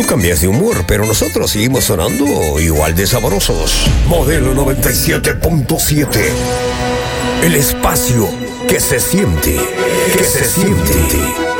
cambias de humor, pero nosotros seguimos sonando igual de sabrosos. Modelo 97.7. El espacio que se siente.